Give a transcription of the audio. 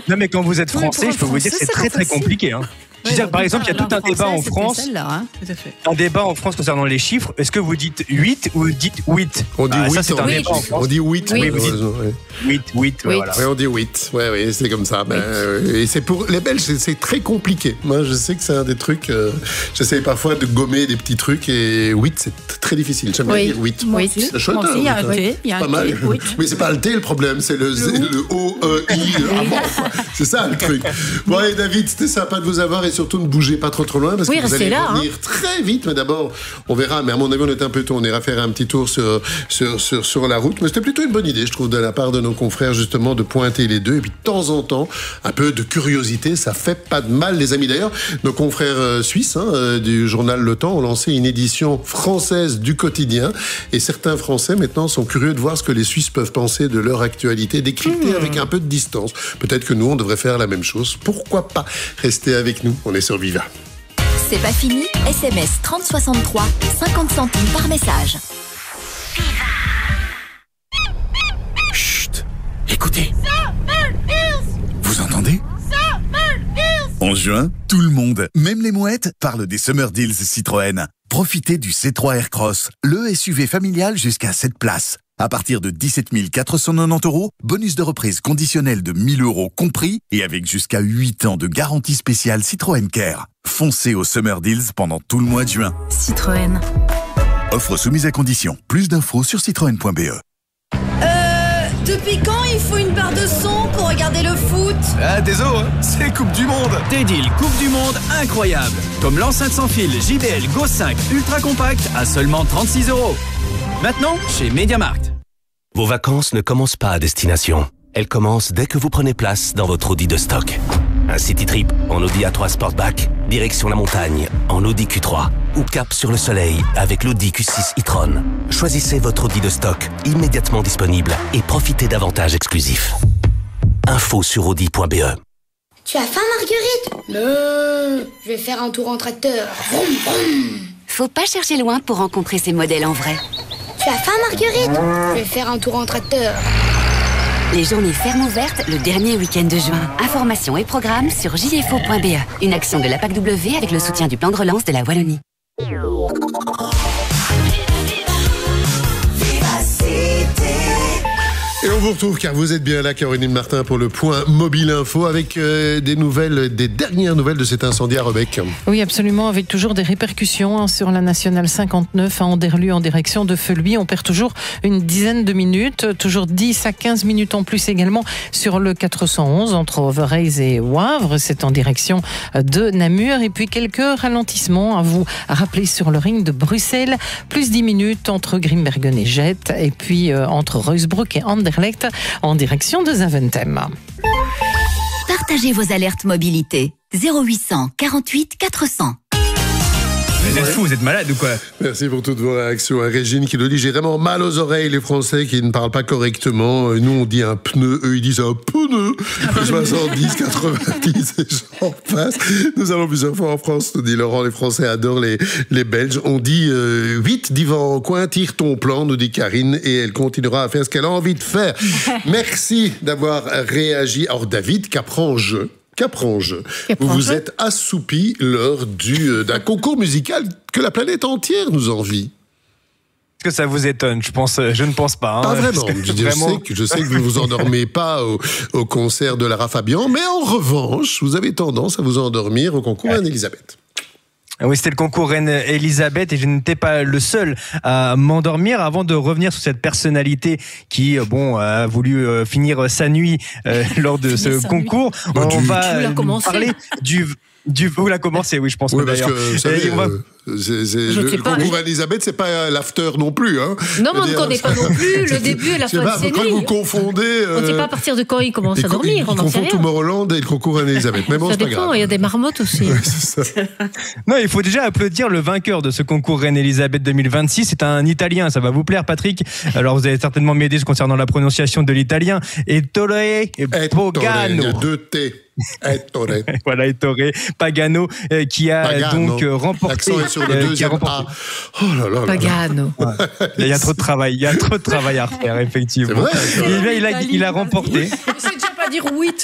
Non, mais quand vous êtes français, je peux vous dire que c'est très très compliqué. Hein. Je veux dire, par exemple, il y a tout un débat en France. Un débat en France concernant les chiffres. Est-ce que vous dites 8 ou vous dites 8? On dit 8. Ça, c'est un débat en France. On dit 8. Oui, vous dites 8, voilà. Oui, on dit 8. Oui, c'est comme ça. Et c'est pour les Belges, c'est très compliqué. Moi, je sais que c'est un des trucs. J'essaie parfois de gommer des petits trucs et 8, c'est très difficile. J'aime bien dire 8. C'est chouette. Il y a un T. Pas mal. Mais c'est pas le T le problème, c'est le O, E, I. C'est ça le truc. Bon, et David, c'était sympa de vous avoir et surtout ne bougez pas trop loin parce que vous allez revenir très vite. Mais d'abord, on verra. Mais à mon avis, on est un peu tôt. On ira faire un petit tour sur la route. Mais c'était plutôt une bonne idée, je trouve, de la part de nos confrères, justement, de pointer les deux. Et puis, de temps en temps, un peu de curiosité, ça fait pas de mal, les amis. D'ailleurs, nos confrères suisses du journal Le Temps ont lancé une édition française du quotidien. Et certains Français, maintenant, sont curieux de voir ce que les Suisses peuvent penser de leur actualité, décryptée avec un peu de distance. Peut-être que nous, on devrait faire la même chose. Pourquoi pas? Restez avec nous. On est sur Viva. C'est pas fini. SMS 3063, 50 centimes par message. Chut. Écoutez. Vous entendez? En juin, tout le monde, même les mouettes, parle des Summer Deals Citroën. Profitez du C3 Aircross, le SUV familial jusqu'à 7 places. À partir de 17 490 €, bonus de reprise conditionnel de 1 000 € compris et avec jusqu'à 8 ans de garantie spéciale Citroën Care. Foncez au Summer Deals pendant tout le mois de juin. Citroën. Offre soumise à condition. Plus d'infos sur citroën.be. Depuis quand il faut une barre de son pour regarder le foot? Ah, désolé, c'est Coupe du Monde. Des deals Coupe du Monde incroyables. Comme l'enceinte sans fil JBL Go 5 ultra compact à seulement 36 €. Maintenant, chez MediaMarkt. Vos vacances ne commencent pas à destination. Elles commencent dès que vous prenez place dans votre Audi de stock. Un city trip en Audi A3 Sportback, direction la montagne en Audi Q3 ou cap sur le soleil avec l'Audi Q6 e-tron. Choisissez votre Audi de stock immédiatement disponible et profitez d'avantages exclusifs. Info sur audi.be. Tu as faim, Marguerite? Non, je vais faire un tour en tracteur. Vroom, vroom. Faut pas chercher loin pour rencontrer ces modèles en vrai. Tu as faim, Marguerite? Je vais faire un tour en tracteur. Les journées fermes ouvertes le dernier week-end de juin. Informations et programmes sur jfo.be. Une action de la PAC-W avec le soutien du plan de relance de la Wallonie. Et on vous retrouve car vous êtes bien là, Caroline Martin, pour le point Mobile Info avec des dernières nouvelles de cet incendie à Rebec. Oui, absolument, avec toujours des répercussions sur la nationale 59 à Anderlu en direction de Feulby. On perd toujours une dizaine de minutes, toujours 10 à 15 minutes en plus également sur le 411 entre Overijse et Wavre. C'est en direction de Namur. Et puis quelques ralentissements à vous rappeler sur le ring de Bruxelles. Plus 10 minutes entre Grimbergen et Jette. Et puis entre Reusbroek et Anderlecht en direction de Zaventem. Partagez vos alertes mobilité. 0800 48 400. Vous êtes fous, vous êtes malade ou quoi? Merci pour toutes vos réactions. Régine qui nous dit: j'ai vraiment mal aux oreilles, les Français qui ne parlent pas correctement. Nous, on dit un pneu, eux, ils disent un pneu. 70, 90, et j'en passe. Nous allons plusieurs fois en France, nous dit Laurent. Les Français adorent les Belges. On dit vite, divan en coin, tire ton plan, nous dit Karine, et elle continuera à faire ce qu'elle a envie de faire. Merci d'avoir réagi. Alors, David Caprange. Vous vous êtes assoupi lors d'un concours musical que la planète entière nous envie. Est-ce que ça vous étonne? Je ne pense pas. Pas vraiment. Je sais que vous ne vous endormez pas au concert de Lara Fabian, mais en revanche, vous avez tendance à vous endormir au concours Anne-Elisabeth. Oui, c'était le concours Reine Elisabeth et je n'étais pas le seul à m'endormir. Avant de revenir sur cette personnalité qui, a voulu finir sa nuit lors de ce concours, on va parler du... Vous l'a commencé, oui, je pense. Oui, que parce d'ailleurs. que, vous savez, le concours Elisabeth, c'est pas l'after non plus. Hein. Non, mais on ne connaît pas non plus le début et la fin de ses nuits. Vous confondez... On ne sait pas à partir de quand il commence à dormir. On confond Tomorrowland et le concours Elisabeth. Mais bon, ça c'est pas dépend, grave. il y a des marmottes aussi. Oui, c'est ça. Non, il faut déjà applaudir le vainqueur de ce concours Reine Elisabeth 2026. C'est un Italien, ça va vous plaire, Patrick. Alors, vous allez certainement m'aider concernant la prononciation de l'italien. Ettore Pagano. Il y a 2 T. Ettore. Voilà, Ettore Pagano qui a donc remporté. L'accent est sur le deuxième A. Oh là là. Pagano. Il y a trop de travail. À refaire, effectivement. C'est vrai. Il a remporté. C'est déjà pas dire oui.